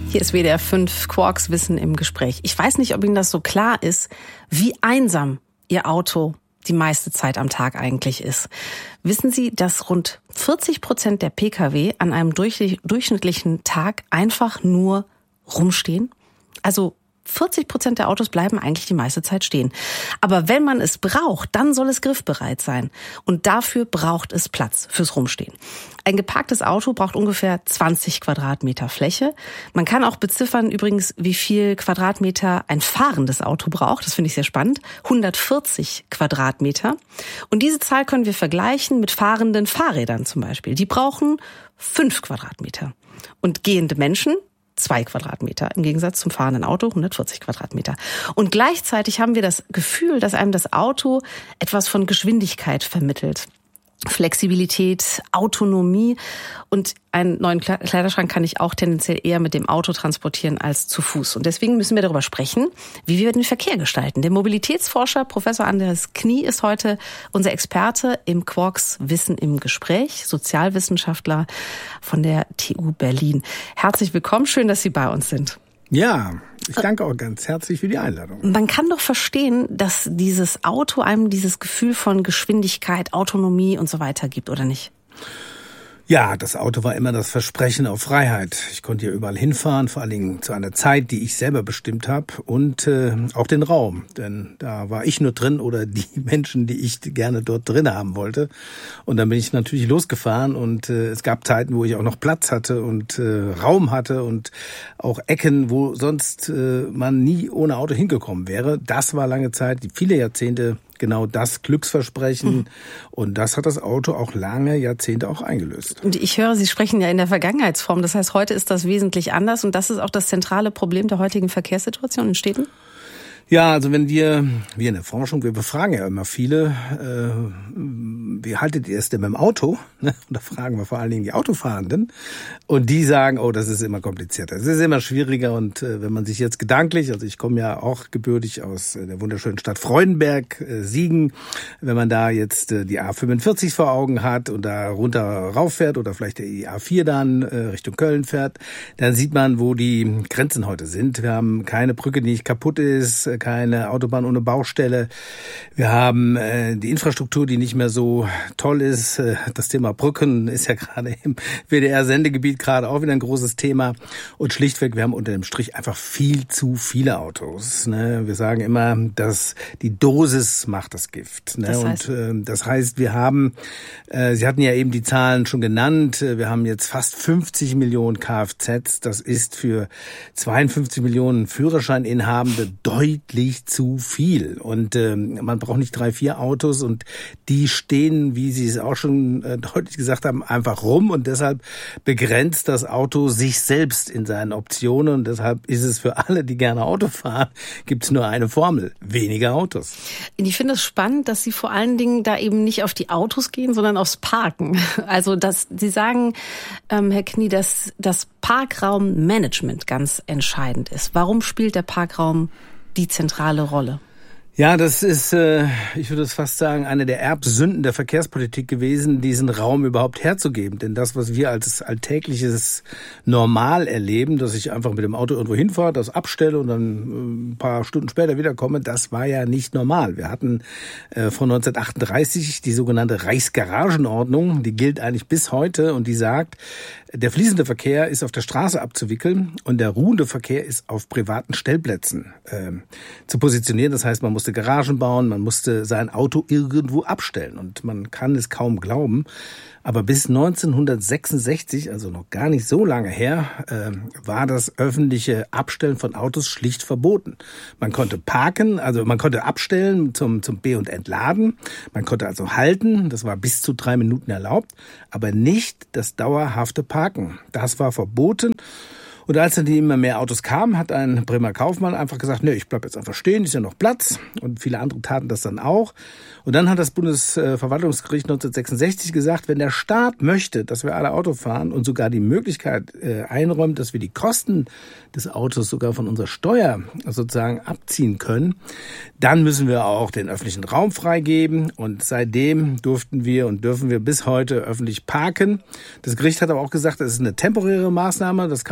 Hier ist WDR 5 Quarks Wissen im Gespräch. Ich weiß nicht, ob Ihnen das so klar ist, wie einsam Ihr Auto die meiste Zeit am Tag eigentlich ist. Wissen Sie, dass rund 40% der Pkw an einem durchschnittlichen Tag einfach nur rumstehen? Also 40% der Autos bleiben eigentlich die meiste Zeit stehen. Aber wenn man es braucht, dann soll es griffbereit sein. Und dafür braucht es Platz fürs Rumstehen. Ein geparktes Auto braucht ungefähr 20 Quadratmeter Fläche. Man kann auch beziffern übrigens, wie viel Quadratmeter ein fahrendes Auto braucht. Das finde ich sehr spannend. 140 Quadratmeter. Und diese Zahl können wir vergleichen mit fahrenden Fahrrädern zum Beispiel. Die brauchen 5 Quadratmeter. Und gehende Menschen 2 Quadratmeter, im Gegensatz zum fahrenden Auto 140 Quadratmeter. Und gleichzeitig haben wir das Gefühl, dass einem das Auto etwas von Geschwindigkeit vermittelt. Flexibilität, Autonomie, und einen neuen Kleiderschrank kann ich auch tendenziell eher mit dem Auto transportieren als zu Fuß. Und deswegen müssen wir darüber sprechen, wie wir den Verkehr gestalten. Der Mobilitätsforscher Professor Andreas Knie ist heute unser Experte im Quarks Wissen im Gespräch, Sozialwissenschaftler von der TU Berlin. Herzlich willkommen, schön, dass Sie bei uns sind. Ja, ich danke auch ganz herzlich für die Einladung. Man kann doch verstehen, dass dieses Auto einem dieses Gefühl von Geschwindigkeit, Autonomie und so weiter gibt, oder nicht? Ja, das Auto war immer das Versprechen auf Freiheit. Ich konnte hier überall hinfahren, vor allen Dingen zu einer Zeit, die ich selber bestimmt habe, und auch den Raum. Denn da war ich nur drin oder die Menschen, die ich gerne dort drin haben wollte. Und dann bin ich natürlich losgefahren, und es gab Zeiten, wo ich auch noch Platz hatte und Raum hatte und auch Ecken, wo sonst man nie ohne Auto hingekommen wäre. Das war lange Zeit, viele Jahrzehnte, genau das Glücksversprechen. Und das hat das Auto auch lange Jahrzehnte auch eingelöst. Und ich höre, Sie sprechen ja in der Vergangenheitsform. Das heißt, heute ist das wesentlich anders. Und das ist auch das zentrale Problem der heutigen Verkehrssituation in Städten? Ja, also wenn wir in der Forschung, wir befragen ja immer viele, wie haltet ihr es denn mit dem Auto? Und da fragen wir vor allen Dingen die Autofahrenden. Und die sagen, oh, das ist immer komplizierter. Es ist immer schwieriger. Und wenn man sich jetzt gedanklich, also ich komme ja auch gebürtig aus der wunderschönen Stadt Freudenberg, Siegen, wenn man da jetzt die A45 vor Augen hat und da runter rauffährt oder vielleicht die A4 dann Richtung Köln fährt, dann sieht man, wo die Grenzen heute sind. Wir haben keine Brücke, die nicht kaputt ist, keine Autobahn ohne Baustelle. Wir haben die Infrastruktur, die nicht mehr so toll ist. Das Thema Brücken ist ja gerade im WDR-Sendegebiet gerade auch wieder ein großes Thema. Und schlichtweg, wir haben unter dem Strich einfach viel zu viele Autos. Ne? Wir sagen immer, dass die Dosis macht das Gift. Ne? Das heißt? Und das heißt, wir haben, Sie hatten ja eben die Zahlen schon genannt, wir haben jetzt fast 50 Millionen Kfz. Das ist für 52 Millionen Führerscheininhabende deutlich zu viel. Und man braucht nicht 3, 4 Autos, und die stehen, wie Sie es auch schon deutlich gesagt haben, einfach rum, und deshalb begrenzt das Auto sich selbst in seinen Optionen, und deshalb ist es für alle, die gerne Auto fahren, gibt es nur eine Formel: weniger Autos. Ich finde es spannend, dass Sie vor allen Dingen da eben nicht auf die Autos gehen, sondern aufs Parken. Also Sie sagen, Herr Knie, dass das Parkraummanagement ganz entscheidend ist. Warum spielt der Parkraum die zentrale Rolle? Ja, das ist, ich würde es fast sagen, eine der Erbsünden der Verkehrspolitik gewesen, diesen Raum überhaupt herzugeben. Denn das, was wir als alltägliches Normal erleben, dass ich einfach mit dem Auto irgendwo hinfahre, das abstelle und dann ein paar Stunden später wiederkomme, das war ja nicht normal. Wir hatten von 1938 die sogenannte Reichsgaragenordnung, die gilt eigentlich bis heute, und die sagt, der fließende Verkehr ist auf der Straße abzuwickeln und der ruhende Verkehr ist auf privaten Stellplätzen zu positionieren. Das heißt, man musste Garagen bauen, man musste sein Auto irgendwo abstellen, und man kann es kaum glauben. Aber bis 1966, also noch gar nicht so lange her, war das öffentliche Abstellen von Autos schlicht verboten. Man konnte parken, also man konnte abstellen zum Be- und Entladen. Man konnte also halten, das war bis zu 3 Minuten erlaubt, aber nicht das dauerhafte Parken. Das war verboten. Und als dann immer mehr Autos kamen, hat ein Bremer Kaufmann einfach gesagt, ich bleib jetzt einfach stehen, ist ja noch Platz. Und viele andere taten das dann auch. Und dann hat das Bundesverwaltungsgericht 1966 gesagt, wenn der Staat möchte, dass wir alle Auto fahren und sogar die Möglichkeit einräumt, dass wir die Kosten des Autos sogar von unserer Steuer sozusagen abziehen können, dann müssen wir auch den öffentlichen Raum freigeben. Und seitdem durften wir und dürfen wir bis heute öffentlich parken. Das Gericht hat aber auch gesagt, das ist eine temporäre Maßnahme, das kann man auch wieder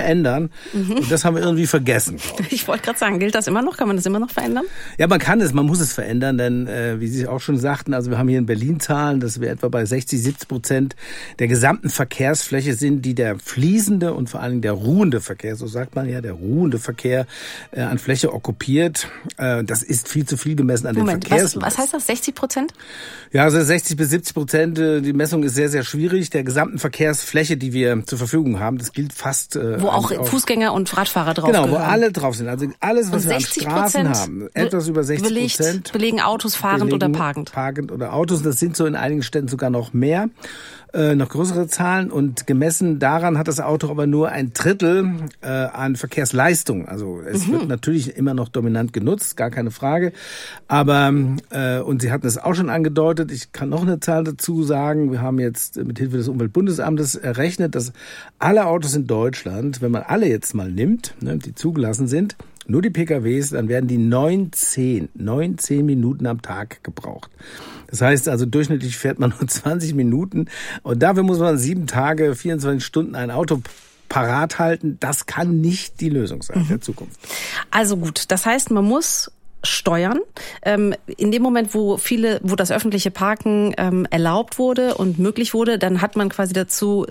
verändern. Und das haben wir irgendwie vergessen. Ich wollte gerade sagen, gilt das immer noch? Kann man das immer noch verändern? Ja, man muss es verändern, denn wie Sie auch schon sagten, also wir haben hier in Berlin Zahlen, dass wir etwa bei 60-70% der gesamten Verkehrsfläche sind, die der fließende und vor allen Dingen der ruhende Verkehr, so sagt man ja, der ruhende Verkehr an Fläche okkupiert. Das ist viel zu viel gemessen an den Verkehrsleisten. Was heißt das, 60%? Ja, also 60-70%, die Messung ist sehr, sehr schwierig. Der gesamten Verkehrsfläche, die wir zur Verfügung haben, das gilt fast... wo auch Fußgänger und Radfahrer drauf Genau, gehören. Wo alle drauf sind. Also alles, was wir an Straßen haben, etwas über 60%. Belegen Autos fahrend oder parkend. Parkend oder Autos, das sind so in einigen Städten sogar noch mehr. Noch größere Zahlen und gemessen daran hat das Auto aber nur ein Drittel an Verkehrsleistung. Also es wird natürlich immer noch dominant genutzt, gar keine Frage. Aber, und Sie hatten es auch schon angedeutet, ich kann noch eine Zahl dazu sagen, wir haben jetzt mit Hilfe des Umweltbundesamtes errechnet, dass alle Autos in Deutschland, wenn man alle jetzt mal nimmt, die zugelassen sind, nur die PKWs, dann werden die 19 Minuten am Tag gebraucht. Das heißt also, durchschnittlich fährt man nur 20 Minuten und dafür muss man 7 Tage, 24 Stunden ein Auto parat halten. Das kann nicht die Lösung sein der Zukunft. Also gut, das heißt, man muss steuern. In dem Moment, wo das öffentliche Parken erlaubt wurde und möglich wurde, dann hat man quasi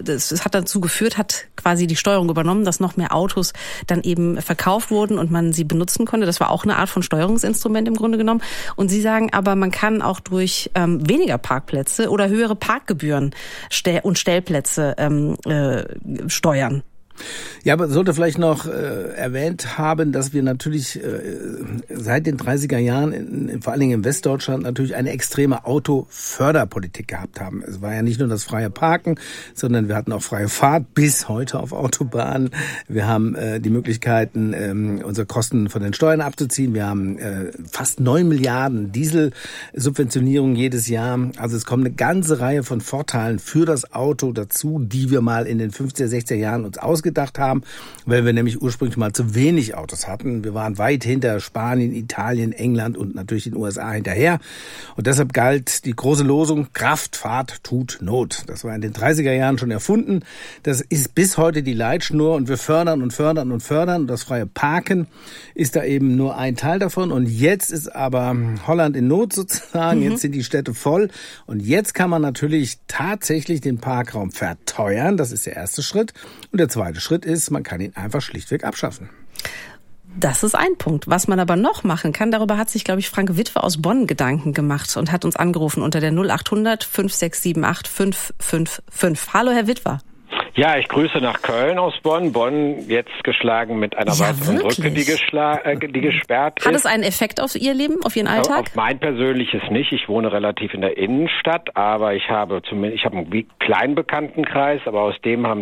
hat quasi die Steuerung übernommen, dass noch mehr Autos dann eben verkauft wurden und man sie benutzen konnte. Das war auch eine Art von Steuerungsinstrument im Grunde genommen. Und Sie sagen aber, man kann auch durch weniger Parkplätze oder höhere Parkgebühren und Stellplätze steuern. Ja, aber sollte vielleicht noch erwähnt haben, dass wir natürlich seit den 30er Jahren, vor allen Dingen in Westdeutschland, natürlich eine extreme Autoförderpolitik gehabt haben. Es war ja nicht nur das freie Parken, sondern wir hatten auch freie Fahrt bis heute auf Autobahnen. Wir haben die Möglichkeiten, unsere Kosten von den Steuern abzuziehen. Wir haben fast 9 Milliarden Dieselsubventionierung jedes Jahr. Also es kommt eine ganze Reihe von Vorteilen für das Auto dazu, die wir mal in den 50er, 60er Jahren uns ausgedacht haben, weil wir nämlich ursprünglich mal zu wenig Autos hatten. Wir waren weit hinter Spanien, Italien, England und natürlich den USA hinterher. Und deshalb galt die große Losung, Kraftfahrt tut Not. Das war in den 30er Jahren schon erfunden. Das ist bis heute die Leitschnur und wir fördern und fördern und fördern. Und das freie Parken ist da eben nur ein Teil davon. Und jetzt ist aber Holland in Not sozusagen. Jetzt sind die Städte voll. Und jetzt kann man natürlich tatsächlich den Parkraum verteuern. Das ist der erste Schritt. Und der zweite Schritt ist, man kann ihn einfach schlichtweg abschaffen. Das ist ein Punkt. Was man aber noch machen kann, darüber hat sich, glaube ich, Frank Witwer aus Bonn Gedanken gemacht und hat uns angerufen unter der 0800 5678 555. Hallo, Herr Witwer. Ja, ich grüße nach Köln aus Bonn. Bonn jetzt geschlagen mit einer weiteren Brücke, die gesperrt ist. Hat es einen Effekt auf Ihr Leben, auf Ihren Alltag? Auf mein persönliches nicht. Ich wohne relativ in der Innenstadt, aber ich habe einen kleinen Bekanntenkreis, aber aus dem haben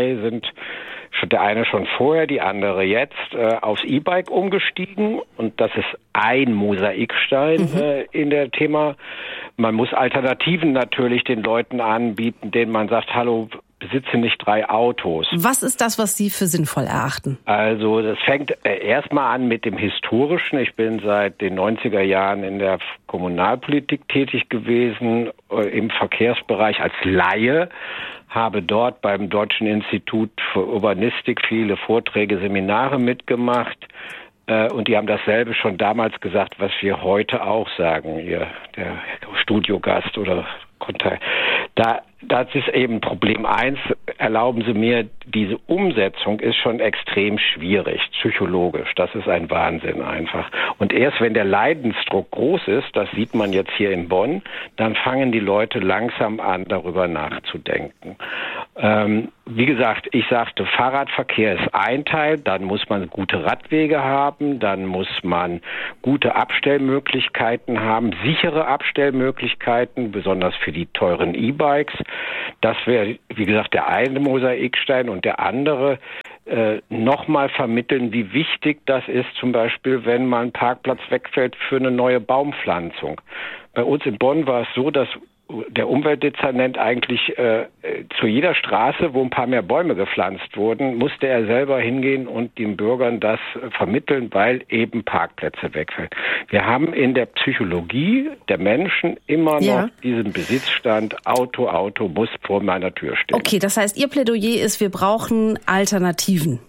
der eine schon vorher, die andere jetzt, aufs E-Bike umgestiegen. Und das ist ein Mosaikstein in der Thema. Man muss Alternativen natürlich den Leuten anbieten, denen man sagt, hallo, besitze nicht 3 Autos. Was ist das, was Sie für sinnvoll erachten? Also das fängt erstmal an mit dem Historischen. Ich bin seit den 90er Jahren in der Kommunalpolitik tätig gewesen, im Verkehrsbereich als Laie, habe dort beim Deutschen Institut für Urbanistik viele Vorträge, Seminare mitgemacht. Und die haben dasselbe schon damals gesagt, was wir heute auch sagen, der Studiogast oder Kontakt. Das ist eben Problem 1. Erlauben Sie mir, diese Umsetzung ist schon extrem schwierig, psychologisch. Das ist ein Wahnsinn einfach. Und erst wenn der Leidensdruck groß ist, das sieht man jetzt hier in Bonn, dann fangen die Leute langsam an, darüber nachzudenken. Wie gesagt, ich sagte, Fahrradverkehr ist ein Teil, dann muss man gute Radwege haben, dann muss man gute Abstellmöglichkeiten haben, sichere Abstellmöglichkeiten, besonders für die teuren E-Bikes. Das wäre, wie gesagt, der eine Mosaikstein und der andere nochmal vermitteln, wie wichtig das ist, zum Beispiel, wenn mal ein Parkplatz wegfällt für eine neue Baumpflanzung. Bei uns in Bonn war es so, dass der Umweltdezernent eigentlich zu jeder Straße, wo ein paar mehr Bäume gepflanzt wurden, musste er selber hingehen und den Bürgern das vermitteln, weil eben Parkplätze wegfällt. Wir haben in der Psychologie der Menschen immer noch diesen Besitzstand, Auto muss vor meiner Tür stehen. Okay, das heißt, Ihr Plädoyer ist, wir brauchen Alternativen.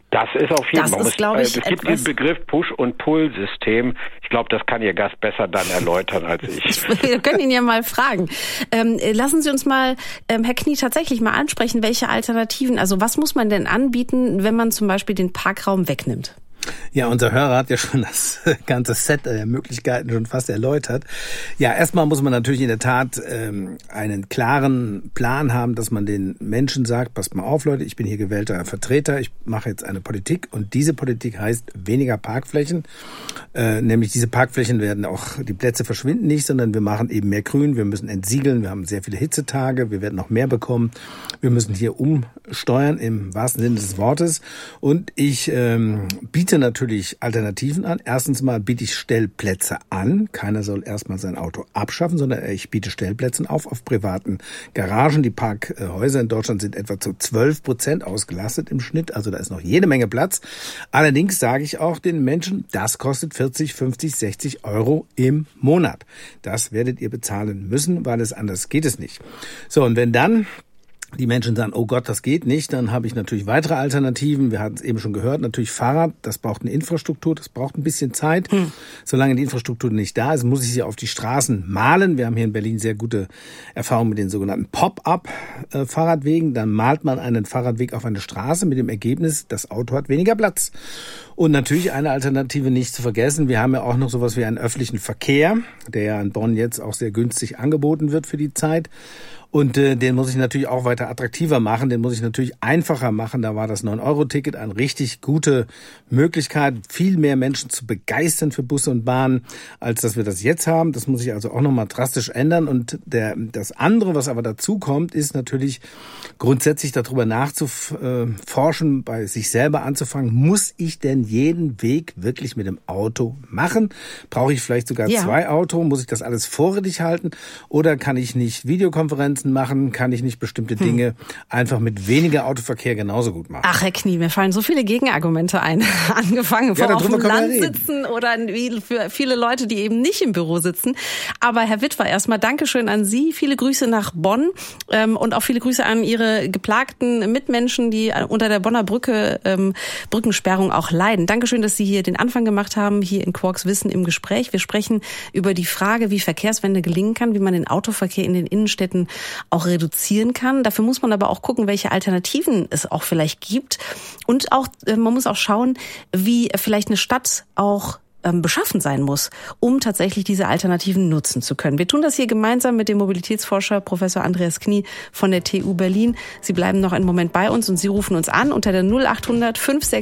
Das ist auf jeden Fall. Es gibt den Begriff Push- und Pull-System. Ich glaube, das kann Ihr Gast besser dann erläutern als ich. Wir können ihn ja mal fragen. Lassen Sie uns mal, Herr Knie, tatsächlich mal ansprechen, welche Alternativen, also was muss man denn anbieten, wenn man zum Beispiel den Parkraum wegnimmt? Ja, unser Hörer hat ja schon das ganze Set der Möglichkeiten schon fast erläutert. Ja, erstmal muss man natürlich in der Tat einen klaren Plan haben, dass man den Menschen sagt, passt mal auf, Leute, ich bin hier gewählter Vertreter, ich mache jetzt eine Politik und diese Politik heißt weniger Parkflächen. Nämlich diese Parkflächen werden auch, die Plätze verschwinden nicht, sondern wir machen eben mehr Grün, wir müssen entsiegeln, wir haben sehr viele Hitzetage, wir werden noch mehr bekommen, wir müssen hier umsteuern im wahrsten Sinne des Wortes und ich biete natürlich Alternativen an. Erstens mal biete ich Stellplätze an. Keiner soll erstmal sein Auto abschaffen, sondern ich biete Stellplätze auf privaten Garagen. Die Parkhäuser in Deutschland sind etwa zu 12% ausgelastet im Schnitt. Also da ist noch jede Menge Platz. Allerdings sage ich auch den Menschen, das kostet 40, 50, 60 Euro im Monat. Das werdet ihr bezahlen müssen, weil es anders geht es nicht. So, und wenn dann die Menschen sagen, oh Gott, das geht nicht, dann habe ich natürlich weitere Alternativen. Wir hatten es eben schon gehört, natürlich Fahrrad, das braucht eine Infrastruktur, das braucht ein bisschen Zeit. Solange die Infrastruktur nicht da ist, muss ich sie auf die Straßen malen. Wir haben hier in Berlin sehr gute Erfahrungen mit den sogenannten Pop-up-Fahrradwegen. Dann malt man einen Fahrradweg auf eine Straße mit dem Ergebnis, das Auto hat weniger Platz. Und natürlich eine Alternative nicht zu vergessen, wir haben ja auch noch sowas wie einen öffentlichen Verkehr, der ja in Bonn jetzt auch sehr günstig angeboten wird für die Zeit. Und den muss ich natürlich auch weiter attraktiver machen, den muss ich natürlich einfacher machen. Da war das 9-Euro-Ticket eine richtig gute Möglichkeit, viel mehr Menschen zu begeistern für Busse und Bahnen, als dass wir das jetzt haben. Das muss ich also auch nochmal drastisch ändern. Und das andere, was aber dazu kommt, ist natürlich grundsätzlich darüber nachzuforschen, bei sich selber anzufangen, muss ich denn jeden Weg wirklich mit dem Auto machen? Brauche ich vielleicht sogar 2 Autos? Muss ich das alles vorrätig halten? Oder kann ich nicht Videokonferenzen machen, kann ich nicht bestimmte Dinge einfach mit weniger Autoverkehr genauso gut machen? Ach, Herr Knie, mir fallen so viele Gegenargumente ein. Angefangen vom auf dem Land sitzen oder für viele Leute, die eben nicht im Büro sitzen. Aber Herr Witwer, erstmal Dankeschön an Sie. Viele Grüße nach Bonn und auch viele Grüße an Ihre geplagten Mitmenschen, die unter der Bonner Brücke Brückensperrung auch leiden. Dankeschön, dass Sie hier den Anfang gemacht haben, hier in Quarks Wissen im Gespräch. Wir sprechen über die Frage, wie Verkehrswende gelingen kann, wie man den Autoverkehr in den Innenstädten auch reduzieren kann. Dafür muss man aber auch gucken, welche Alternativen es auch vielleicht gibt. Und auch man muss auch schauen, wie vielleicht eine Stadt auch beschaffen sein muss, um tatsächlich diese Alternativen nutzen zu können. Wir tun das hier gemeinsam mit dem Mobilitätsforscher Professor Andreas Knie von der TU Berlin. Sie bleiben noch einen Moment bei uns und Sie rufen uns an unter der 0800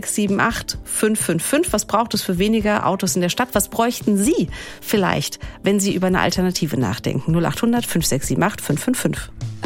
5678 555. Was braucht es für weniger Autos in der Stadt? Was bräuchten Sie vielleicht, wenn Sie über eine Alternative nachdenken? 0800 5678 555.